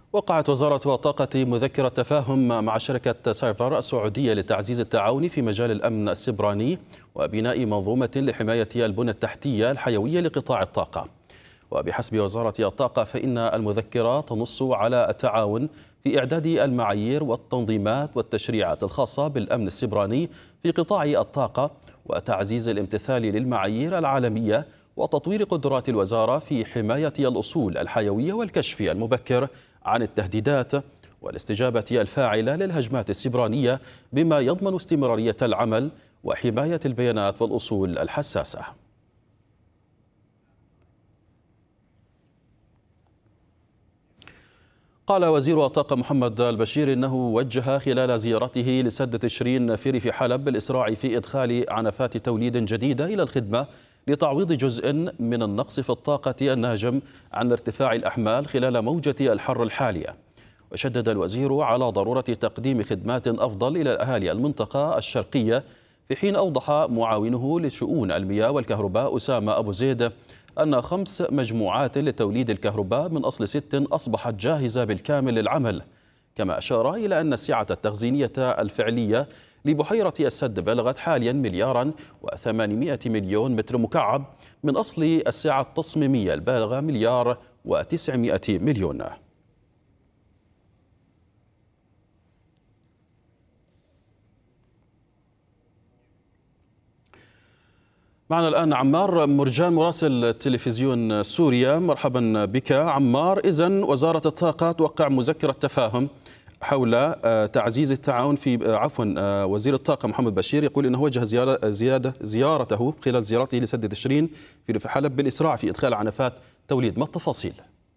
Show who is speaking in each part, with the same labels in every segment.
Speaker 1: وقعت وزارة الطاقة مذكرة تفاهم مع شركة سايفر السعودية لتعزيز التعاون في مجال الأمن السيبراني وبناء منظومة لحماية البنى التحتية الحيوية لقطاع الطاقة. وبحسب وزارة الطاقة فإن المذكرة تنص على التعاون في إعداد المعايير والتنظيمات والتشريعات الخاصة بالأمن السيبراني في قطاع الطاقة وتعزيز الامتثال للمعايير العالمية وتطوير قدرات الوزارة في حماية الأصول الحيوية والكشف المبكر عن التهديدات والاستجابة الفاعلة للهجمات السيبرانية بما يضمن استمرارية العمل وحماية البيانات والأصول الحساسة. قال وزير الطاقة محمد البشير إنه وجه خلال زيارته لسد تشرين نافير في حلب بالإسراع في إدخال عنفات توليد جديدة إلى الخدمة لتعويض جزء من النقص في الطاقة الناجم عن ارتفاع الأحمال خلال موجة الحر الحالية. وشدد الوزير على ضرورة تقديم خدمات أفضل إلى أهالي المنطقة الشرقية، في حين أوضح معاونه لشؤون المياه والكهرباء أسامة أبو زيد أن 5 مجموعات لتوليد الكهرباء من أصل 6 أصبحت جاهزة بالكامل للعمل. كما أشار إلى أن السعة التخزينية الفعلية لبحيرة السد بلغت حاليا 1,800 مليون متر مكعب من أصل السعة التصميمية البالغة 1,900 مليون. معنا الآن عمار مرجان مراسل تلفزيون سوريا. مرحبا بك عمار. إذن وزارة الطاقة توقع مذكرة تفاهم حول تعزيز التعاون وزير الطاقة محمد بشير يقول إنه وجه زيارته خلال زيارته لسد تشرين في حلب بالإسراع في إدخال عنفات توليد. ما التفاصيل؟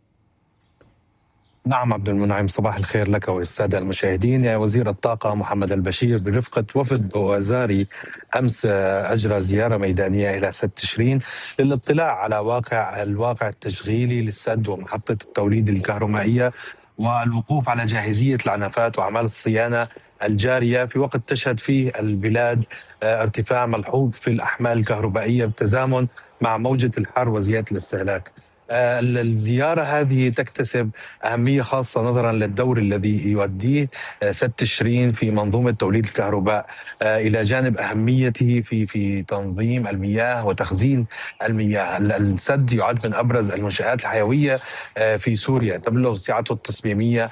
Speaker 2: نعم عبد المنعم، صباح الخير لك والسادة المشاهدين. وزير الطاقة محمد البشير برفقة وفد وزاري أمس أجرى زيارة ميدانية إلى سد تشرين للاطلاع على الواقع التشغيلي للسد ومحطة التوليد الكهربائية والوقوف على جاهزية العنفات وأعمال الصيانة الجارية في وقت تشهد فيه البلاد ارتفاع ملحوظ في الأحمال الكهربائية بالتزامن مع موجة الحر وزيادة الاستهلاك. الزيارة هذه تكتسب أهمية خاصة نظرا للدور الذي يؤديه سد تشرين في منظومة توليد الكهرباء، إلى جانب أهميته في تنظيم المياه وتخزين المياه. السد يعد من أبرز المنشآت الحيوية في سوريا، تبلغ سعته التصميمية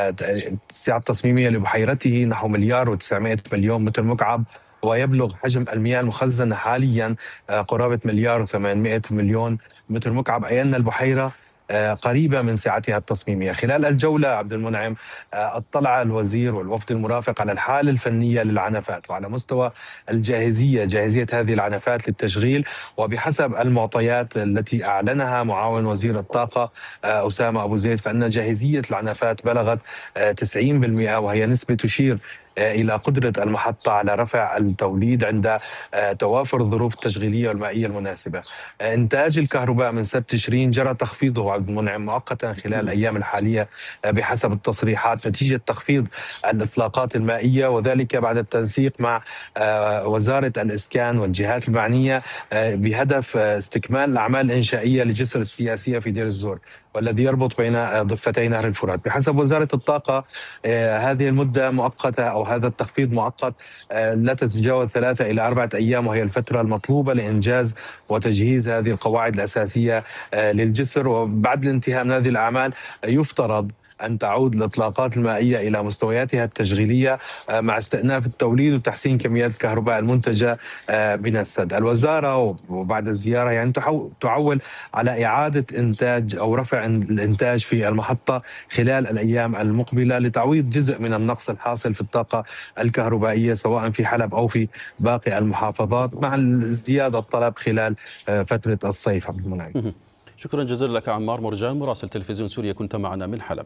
Speaker 2: لبحيرته نحو 1,900 مليون متر مكعب، ويبلغ حجم المياه المخزنة حاليا قرابة 1,800 مليون متر مكعب، أي أن البحيرة قريبة من سعتها التصميمية. خلال الجولة عبد المنعم اطلع الوزير والوفد المرافق على الحالة الفنية للعنفات وعلى مستوى جاهزية هذه العنفات للتشغيل. وبحسب المعطيات التي أعلنها معاون وزير الطاقة أسامة أبو زيد فإن جاهزية العنفات بلغت 90%، وهي نسبة تشير إلى قدرة المحطة على رفع التوليد عند توافر الظروف التشغيلية والمائية المناسبة. إنتاج الكهرباء من سد تشرين جرى تخفيضه عبد المنعم مؤقتا خلال الأيام الحالية بحسب التصريحات نتيجة تخفيض الإطلاقات المائية، وذلك بعد التنسيق مع وزارة الإسكان والجهات المعنية بهدف استكمال الأعمال الإنشائية لجسر السياسية في دير الزور والذي يربط بين ضفتي نهر الفرات. بحسب وزارة الطاقة هذه المدة مؤقتة أو هذا التخفيض مؤقت لا تتجاوز 3 إلى 4 أيام، وهي الفترة المطلوبة لإنجاز وتجهيز هذه القواعد الأساسية للجسر. وبعد الانتهاء من هذه الأعمال يفترض أن تعود الإطلاقات المائية إلى مستوياتها التشغيلية مع استئناف التوليد وتحسين كميات الكهرباء المنتجة من السد. الوزارة وبعد الزيارة يعني تعول على إعادة إنتاج أو رفع الإنتاج في المحطة خلال الأيام المقبلة لتعويض جزء من النقص الحاصل في الطاقة الكهربائية سواء في حلب أو في باقي المحافظات مع ازدياد الطلب خلال فترة الصيف. عبد المنعم،
Speaker 1: شكرا جزيلا لك عمار مرجان مراسل تلفزيون سوريا، كنت معنا من حلب.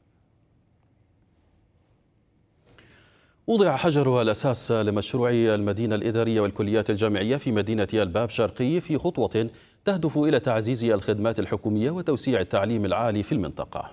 Speaker 1: وضع حجر الأساس لمشروع المدينة الإدارية والكليات الجامعية في مدينة الباب شرقي في خطوة تهدف إلى تعزيز الخدمات الحكومية وتوسيع التعليم العالي في المنطقة.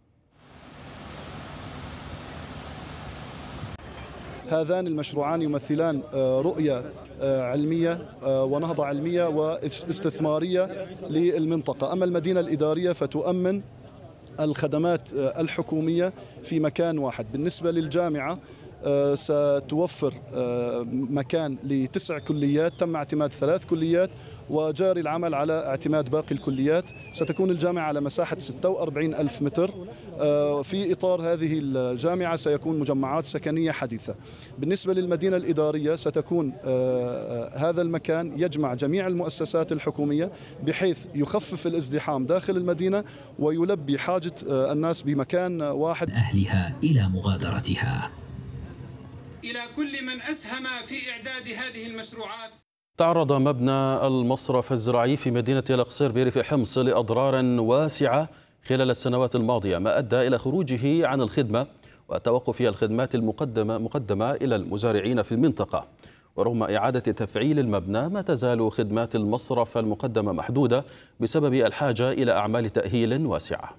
Speaker 3: هذان المشروعان يمثلان رؤية علمية ونهضة علمية واستثمارية للمنطقة. أما المدينة الإدارية فتؤمن الخدمات الحكومية في مكان واحد. بالنسبة للجامعة ستوفر مكان ل9 كليات، تم اعتماد 3 كليات وجاري العمل على اعتماد باقي الكليات. ستكون الجامعة على مساحة 46 ألف متر. في إطار هذه الجامعة سيكون مجمعات سكنية حديثة. بالنسبة للمدينة الإدارية ستكون هذا المكان يجمع جميع المؤسسات الحكومية بحيث يخفف الازدحام داخل المدينة ويلبي حاجة الناس بمكان واحد.
Speaker 4: أهلها إلى مغادرتها.
Speaker 5: إلى كل من أسهم في إعداد هذه المشروعات.
Speaker 1: تعرض مبنى المصرف الزراعي في مدينة القصير بريف حمص لأضرار واسعة خلال السنوات الماضية، ما أدى إلى خروجه عن الخدمة وتوقف الخدمات المقدمة إلى المزارعين في المنطقة. ورغم إعادة تفعيل المبنى ما تزال خدمات المصرف المقدمة محدودة بسبب الحاجة إلى أعمال تأهيل واسعة.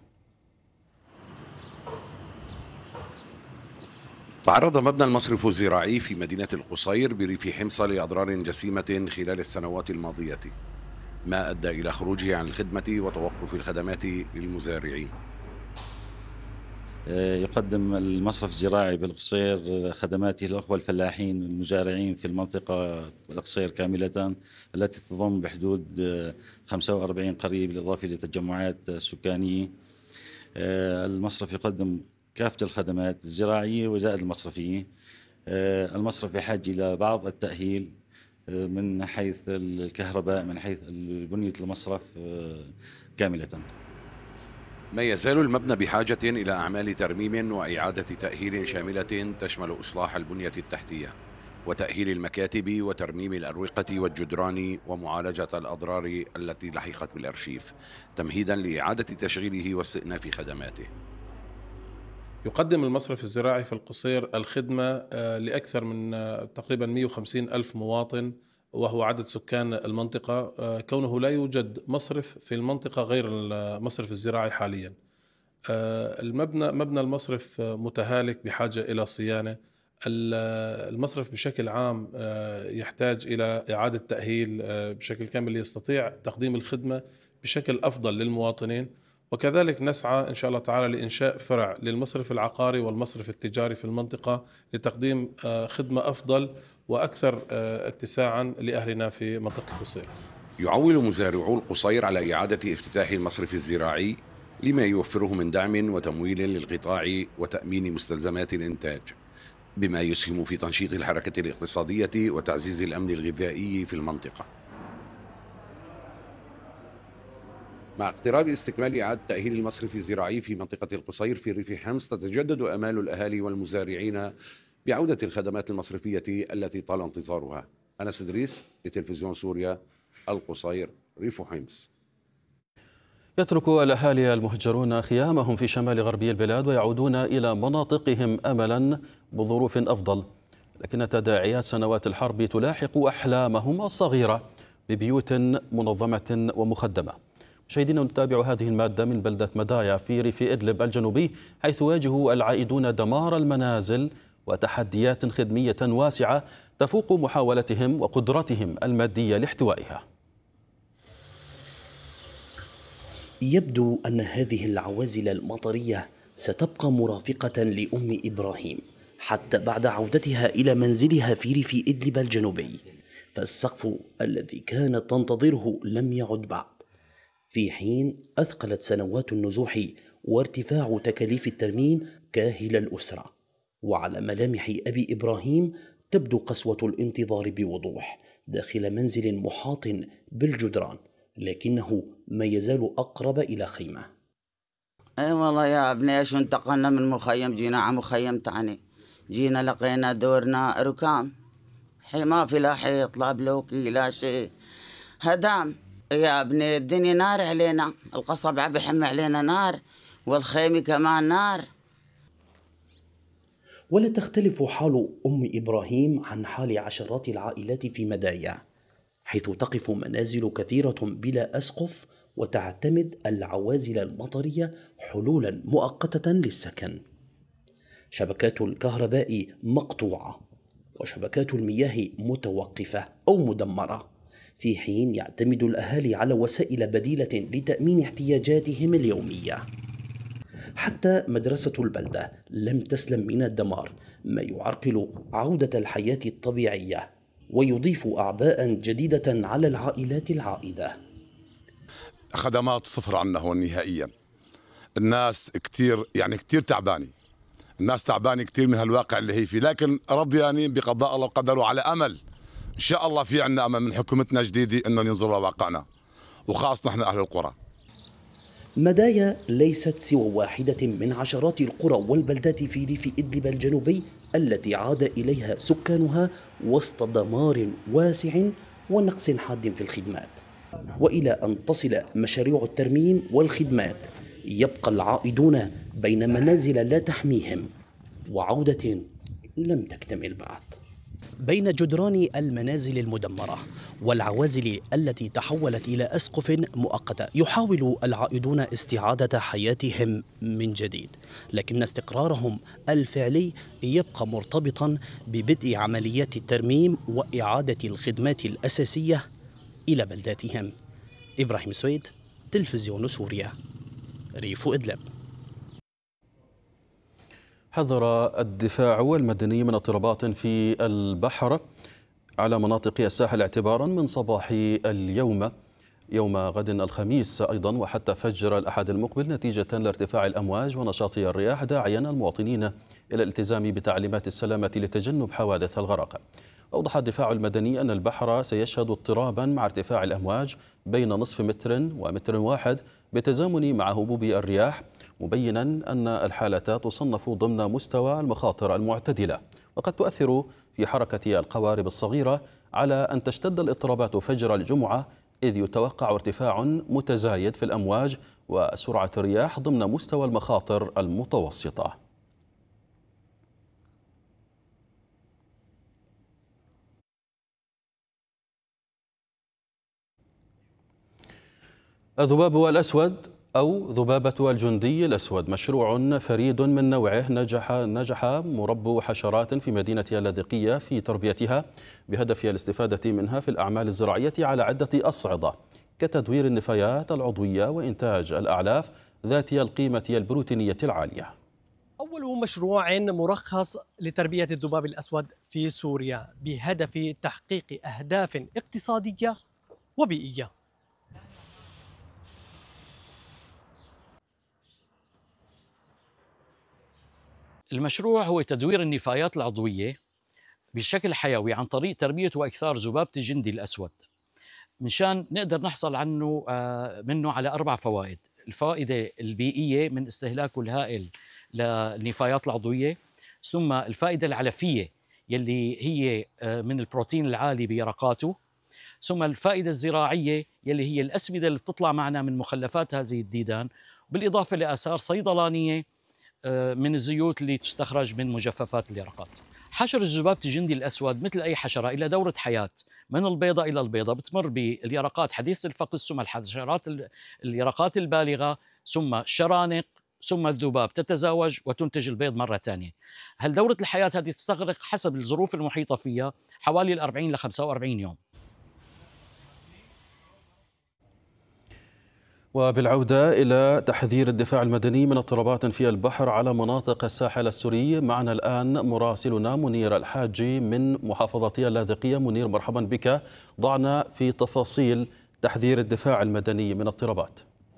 Speaker 6: تعرض مبنى المصرف الزراعي في مدينة القصير بريف حمص لأضرار جسيمة خلال السنوات الماضية، ما أدى إلى خروجه عن الخدمة وتوقف الخدمات للمزارعين.
Speaker 7: يقدم المصرف الزراعي بالقصير خدماته للأخوة الفلاحين والمزارعين في المنطقة القصير كاملة التي تضم بحدود 45 قرية بالإضافة لتجمعات سكانية. المصرف يقدم كافة الخدمات الزراعية وزائد المصرفية. المصرف بحاجة إلى بعض التأهيل من حيث الكهرباء، من حيث بنية المصرف كاملة.
Speaker 6: ما يزال المبنى بحاجة إلى أعمال ترميم وإعادة تأهيل شاملة تشمل إصلاح البنية التحتية وتأهيل المكاتب وترميم الأروقة والجدران ومعالجة الأضرار التي لحقت بالأرشيف، تمهيدا لإعادة تشغيله واستئناف خدماته.
Speaker 8: يقدم المصرف الزراعي في القصير الخدمة لأكثر من تقريبا 150 ألف مواطن، وهو عدد سكان المنطقة، كونه لا يوجد مصرف في المنطقة غير المصرف الزراعي حاليا. مبنى المصرف متهالك بحاجة إلى صيانة. المصرف بشكل عام يحتاج إلى إعادة تأهيل بشكل كامل ليستطيع تقديم الخدمة بشكل أفضل للمواطنين. وكذلك نسعى إن شاء الله تعالى لإنشاء فرع للمصرف العقاري والمصرف التجاري في المنطقة لتقديم خدمة أفضل وأكثر اتساعا لأهلنا في منطقة القصير.
Speaker 6: يعول مزارعو القصير على إعادة افتتاح المصرف الزراعي لما يوفره من دعم وتمويل للقطاع وتأمين مستلزمات الإنتاج، بما يسهم في تنشيط الحركة الاقتصادية وتعزيز الأمن الغذائي في المنطقة. مع اقتراب استكمال إعادة تأهيل المصرف الزراعي في منطقة القصير في ريف حمص، تتجدد آمال الأهالي والمزارعين بعودة الخدمات المصرفية التي طال انتظارها. أنس إدريس لتلفزيون سوريا، القصير، ريف حمص.
Speaker 1: يترك الأهالي المهجرون خيامهم في شمال غربي البلاد ويعودون إلى مناطقهم أملا بظروف أفضل، لكن تداعيات سنوات الحرب تلاحق أحلامهم الصغيرة ببيوت منظمة ومخدمة. مشاهدينا، نتابع هذه المادة من بلدة مدايا في ريف إدلب الجنوبي، حيث يواجه العائدون دمار المنازل وتحديات خدمية واسعة تفوق محاولتهم وقدرتهم المادية لاحتوائها.
Speaker 9: يبدو أن هذه العوازل المطرية ستبقى مرافقة لأم إبراهيم حتى بعد عودتها إلى منزلها في ريف إدلب الجنوبي، فالسقف الذي كانت تنتظره لم يعد بعد، في حين أثقلت سنوات النزوح وارتفاع تكاليف الترميم كاهل الأسرة. وعلى ملامح أبي إبراهيم تبدو قسوة الانتظار بوضوح داخل منزل محاط بالجدران، لكنه ما يزال أقرب إلى خيمة.
Speaker 10: أي والله يا ابني، إيش انتقلنا من مخيم، جينا على مخيم تاني، جينا لقينا دورنا ركام، ما في لا حيط لا بلوكي لا شيء، هدام يا ابني. الدنيا نار علينا، القصب عم بيحمي علينا نار، والخيمة كمان نار.
Speaker 9: ولا تختلف حال أم إبراهيم عن حال عشرات العائلات في مدايا، حيث تقف منازل كثيرة بلا أسقف وتعتمد العوازل المطرية حلولا مؤقتة للسكن. شبكات الكهرباء مقطوعة وشبكات المياه متوقفة أو مدمرة، في حين يعتمد الأهالي على وسائل بديلة لتأمين احتياجاتهم اليومية. حتى مدرسة البلدة لم تسلم من الدمار، ما يعرقل عودة الحياة الطبيعية ويضيف أعباء جديدة على العائلات العائدة.
Speaker 11: خدمات صفر عنا هون نهائيا. الناس كتير تعبانة، الناس تعبانة كتير من هالواقع اللي هي فيه، لكن رضيانين بقضاء الله وقدره، على أمل إن شاء الله في عنا أمل من حكومتنا الجديدة إنه ينظر لواقعنا، وخاصة نحن أهل القرى.
Speaker 9: مدايا ليست سوى واحدة من عشرات القرى والبلدات في ريف إدلب الجنوبي التي عاد إليها سكانها وسط دمار واسع ونقص حاد في الخدمات. وإلى أن تصل مشاريع الترميم والخدمات يبقى العائدون بين منازل لا تحميهم وعودة لم تكتمل بعد. بين جدران المنازل المدمرة والعوازل التي تحولت إلى أسقف مؤقتة يحاول العائدون استعادة حياتهم من جديد، لكن استقرارهم الفعلي يبقى مرتبطا ببدء عمليات الترميم وإعادة الخدمات الأساسية إلى بلداتهم. إبراهيم سويد، تلفزيون سوريا، ريف إدلب.
Speaker 1: حذر الدفاع المدني من اضطرابات في البحر على مناطق الساحل اعتبارا من صباح اليوم يوم غد الخميس أيضا وحتى فجر الأحد المقبل نتيجة لارتفاع الأمواج ونشاط الرياح، داعيا المواطنين إلى الالتزام بتعليمات السلامة لتجنب حوادث الغرق. أوضح الدفاع المدني أن البحر سيشهد اضطرابا مع ارتفاع الأمواج بين نصف متر ومتر واحد بالتزامن مع هبوب الرياح، مبينا أن الحالة تصنف ضمن مستوى المخاطر المعتدلة، وقد تؤثر في حركة القوارب الصغيرة على أن تشتد الاضطرابات فجر الجمعة، إذ يتوقع ارتفاع متزايد في الأمواج وسرعة الرياح ضمن مستوى المخاطر المتوسطة. الذباب الأسود أو ذبابة الجندي الأسود مشروع فريد من نوعه نجح مربو حشرات في مدينة اللاذقية في تربيتها بهدف الاستفادة منها في الأعمال الزراعية على عدة أصعدة كتدوير النفايات العضوية وإنتاج الأعلاف ذات القيمة البروتينية العالية.
Speaker 12: أول مشروع مرخص لتربية الذباب الأسود في سوريا بهدف تحقيق أهداف اقتصادية وبيئية.
Speaker 13: المشروع هو تدوير النفايات العضوية بشكل حيوي عن طريق تربية وإكثار ذبابة الجندي الأسود، منشان نقدر نحصل منه على 4 فوائد. الفائدة البيئية من استهلاكه الهائل للنفايات العضوية، ثم الفائدة العلفية يلي هي من البروتين العالي بيرقاته، ثم الفائدة الزراعية يلي هي الأسمدة اللي بتطلع معنا من مخلفات هذه الديدان، بالإضافة لآثار صيدلانية من الزيوت اللي تستخرج من مجففات اليرقات. حشرة ذبابة الجندي الأسود مثل أي حشرة إلى دورة حياة من البيضة إلى البيضة، بتمر باليرقات حديث الفقس، ثم الحشرات اليرقات البالغة، ثم الشرانق، ثم الذباب تتزاوج وتنتج البيض مرة ثانية. هل دورة الحياة هذه تستغرق حسب الظروف المحيطة فيها حوالي 40 ل 45 يوم.
Speaker 1: وبالعودة إلى تحذير الدفاع المدني من اضطرابات في البحر على مناطق الساحل السوري، معنا الآن مراسلنا منير الحاجي من محافظة اللاذقية. منير، مرحبا بك، ضعنا في تفاصيل تحذير الدفاع المدني من اضطرابات.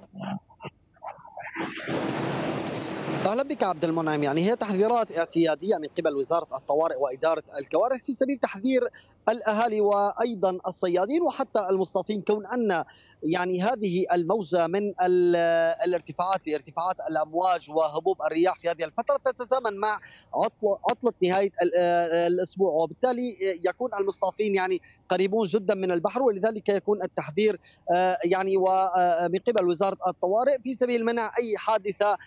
Speaker 14: اهلا بك عبد المنعم. هي تحذيرات اعتياديه من قبل وزاره الطوارئ واداره الكوارث في سبيل تحذير الاهالي وايضا الصيادين وحتى المصطادين، كون ان هذه الموجه من الارتفاعات لارتفاعات الامواج وهبوب الرياح في هذه الفتره تتزامن مع عطله نهايه الاسبوع، وبالتالي يكون المصطادين قريبون جدا من البحر، ولذلك يكون التحذير ومن قبل وزاره الطوارئ في سبيل منع اي حادثه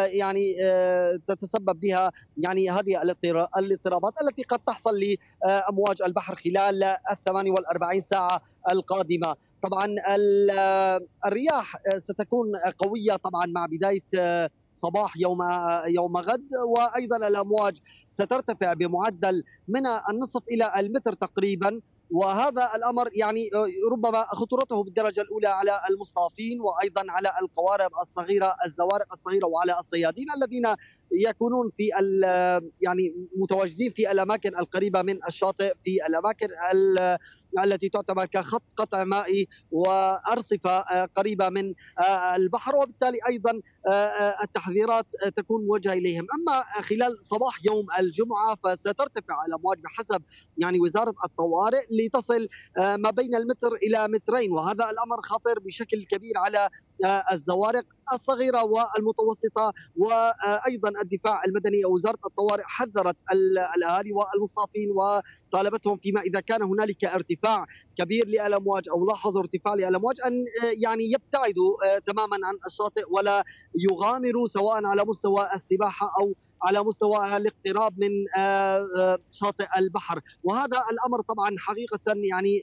Speaker 14: تتسبب بها هذه الاضطرابات التي قد تحصل لأمواج البحر خلال 48 ساعة القادمة. طبعا الرياح ستكون قوية طبعا مع بداية صباح يوم غد، وأيضا الأمواج سترتفع بمعدل من النصف إلى المتر تقريبا، وهذا الأمر يعني ربما خطورته بالدرجة الأولى على المصطافين وأيضا على القوارب الصغيرة، الزوارق الصغيرة، وعلى الصيادين الذين يكونون في يعني متواجدين في الأماكن القريبة من الشاطئ، في الأماكن التي تعتبر كخط قطع مائي وأرصفة قريبة من البحر، وبالتالي أيضا التحذيرات تكون موجهة إليهم. أما خلال صباح يوم الجمعة فسترتفع الأمواج بحسب يعني وزارة الطوارئ لتصل ما بين المتر إلى مترين، وهذا الأمر خطر بشكل كبير على الزوارق الصغيرة والمتوسطة. وأيضا الدفاع المدني أو وزارة الطوارئ حذرت الأهالي والمصطافين وطالبتهم فيما إذا كان هنالك ارتفاع كبير للأمواج أو لاحظوا ارتفاع للأمواج أن يعني يبتعدوا تماما عن الشاطئ ولا يغامروا سواء على مستوى السباحة أو على مستوى الاقتراب من شاطئ البحر. وهذا الأمر طبعا حقيقة يعني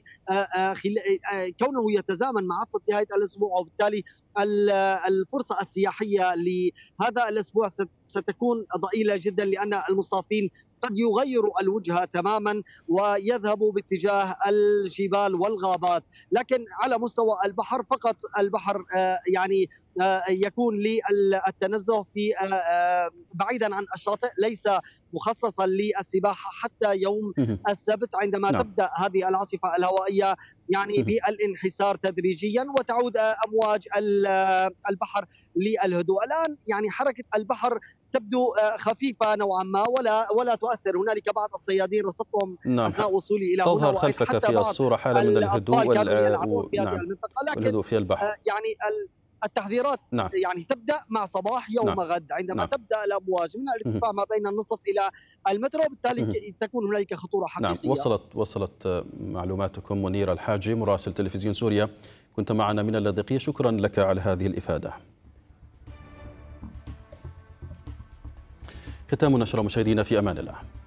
Speaker 14: كونه يتزامن مع عطلة نهاية الأسبوع، وبالتالي الفرصة السياحية لهذا الأسبوع ستكون ضئيلة جدا، لأن المصطافين قد يغيروا الوجهة تماما ويذهبوا باتجاه الجبال والغابات. لكن على مستوى البحر فقط البحر يعني يكون للتنزه في بعيدا عن الشاطئ، ليس مخصصا للسباحة حتى يوم السبت عندما تبدأ هذه العاصفة الهوائية يعني بالانحسار تدريجيا وتعود أمواج البحر للهدوء. الآن يعني حركة البحر تبدو خفيفة نوعا ما ولا تؤثر. هنالك بعض الصيادين رصدتهم أثناء وصولي إلى هنا،
Speaker 1: تظهر خلفك في الصورة حالة من الهدوء والهدوء في البحر.
Speaker 14: يعني التحذيرات يعني تبدأ مع صباح يوم غد عندما تبدأ الأمواج من الارتفاع ما بين النصف إلى المتر، وبالتالي تكون هنالك خطورة حقيقية.
Speaker 1: وصلت معلوماتكم. منير الحاجي مراسل تلفزيون سوريا كنت معنا من اللاذقية، شكرا لك على هذه الإفادة. ختام النشرة مشاهدينا، في أمان الله.